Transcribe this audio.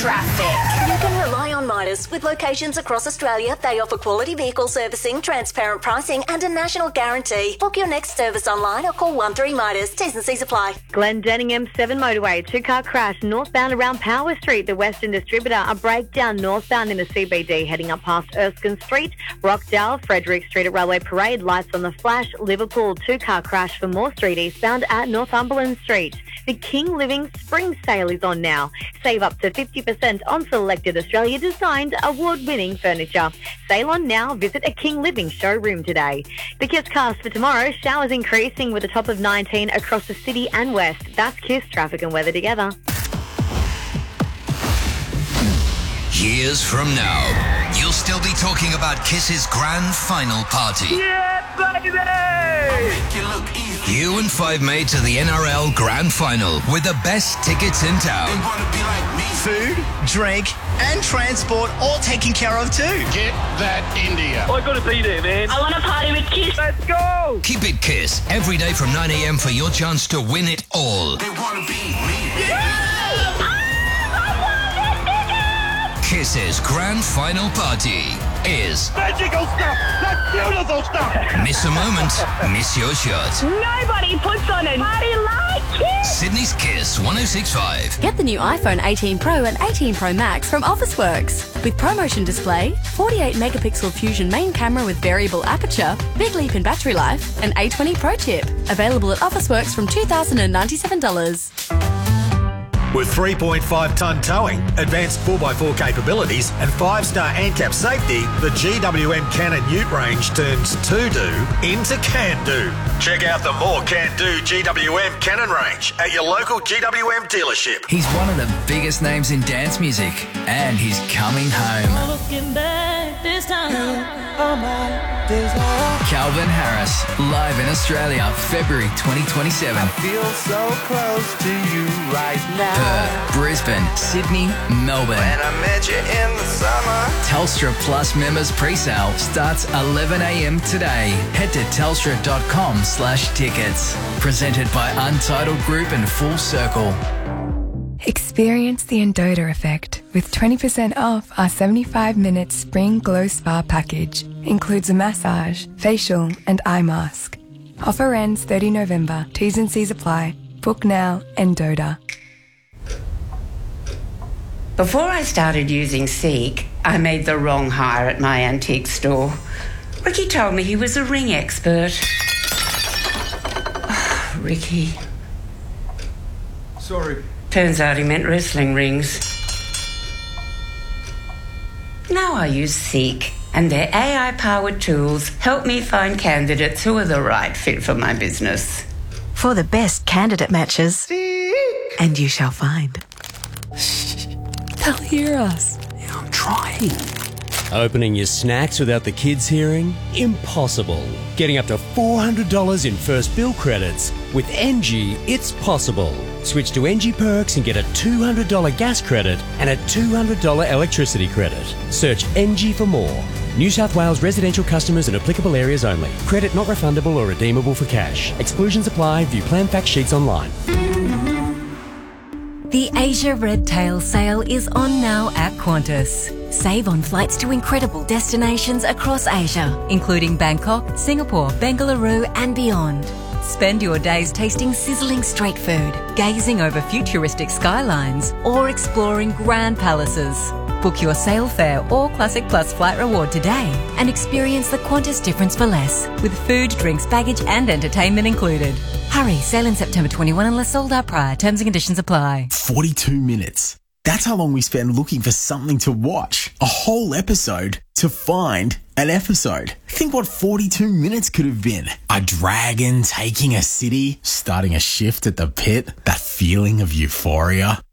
Traffic. You can rely on Midas. With locations across Australia, they offer quality vehicle servicing, transparent pricing and a national guarantee. Book your next service online or call 13 Midas. T's and C's apply. Glendenning M7 motorway, two-car crash northbound around Power Street. The Western Distributor, a breakdown northbound in the CBD heading up past Erskine Street. Rockdale, Frederick Street at Railway Parade, lights on the flash. Liverpool, two-car crash for Moore Street eastbound at Northumberland Street. The King Living Spring Sale is on now. Save up to 50% on selected Australia-designed, award-winning furniture. Sale on now. Visit a King Living showroom today. The Kiss cast for tomorrow. Showers increasing with a top of 19 across the city and west. That's Kiss traffic and weather together. Years from now, you'll still be talking about Kiss's grand final party. Yeah, baby! You and Five made to the NRL Grand Final with the best tickets in town. Food, drink, and transport all taken care of too. Get that India. I gotta be there, man. I want to party with Kiss. Let's go! Keep it Kiss every day from 9 a.m. for your chance to win it all. They wanna be me. Kiss's Grand Final Party is Magical stuff! That's beautiful stuff! miss a moment, miss your shot. Nobody puts on a party like Kiss. Sydney's Kiss 106.5. Get the new iPhone 18 Pro and 18 Pro Max from Officeworks. With ProMotion display, 48 megapixel Fusion main camera with variable aperture, big leap in battery life, and A20 Pro chip. Available at Officeworks from $2,097. With 3.5-tonne towing, advanced 4x4 capabilities and 5-star ANCAP safety, the GWM Cannon Ute range turns to-do into can-do. Check out the more can-do GWM Cannon range at your local GWM dealership. He's one of the biggest names in dance music, and he's coming home. Looking back this time, Calvin Harris, live in Australia, February 2027. I feel so close to you right now. Perth, Brisbane, Sydney, Melbourne. When I met you in the summer. Telstra Plus members pre-sale starts 11 a.m. today. Head to telstra.com/tickets. Presented by Untitled Group and Full Circle. Experience the Endota effect with 20% off our 75-minute Spring Glow Spa package. Includes a massage, facial and eye mask. Offer ends 30 November. T's and C's apply. Book now, Endota. Before I started using Seek, I made the wrong hire at my antique store. Ricky told me he was a ring expert. Ricky. Sorry. Turns out he meant wrestling rings. Now I use Seek, and their AI-powered tools help me find candidates who are the right fit for my business. For the best candidate matches. Seek. And you shall find. They'll hear us. Yeah, I'm trying. Opening your snacks without the kids hearing? Impossible. Getting up to $400 in first bill credits. With NG, it's possible. Switch to NG Perks and get a $200 gas credit and a $200 electricity credit. Search NG for more. New South Wales residential customers in applicable areas only. Credit not refundable or redeemable for cash. Exclusions apply. View plan fact sheets online. The Asia Red Tail sale is on now at Qantas. Save on flights to incredible destinations across Asia, including Bangkok, Singapore, Bengaluru and beyond. Spend your days tasting sizzling street food, gazing over futuristic skylines, or exploring grand palaces. Book your sail fare or Classic Plus flight reward today and experience the Qantas difference for less, with food, drinks, baggage and entertainment included. Hurry, sail in September 21 unless sold out prior. Terms and conditions apply. 42 minutes. That's how long we spend looking for something to watch. A whole episode to find an episode. Think what 42 minutes could have been. A dragon taking a city, starting a shift at the pit, that feeling of euphoria.